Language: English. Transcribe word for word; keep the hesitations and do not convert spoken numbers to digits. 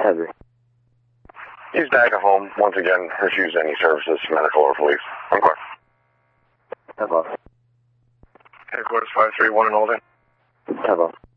Heavy. He's back at home. Once again, refused any services, medical or police. Okay. Hello. Headquarters five three one and Olden. Hello.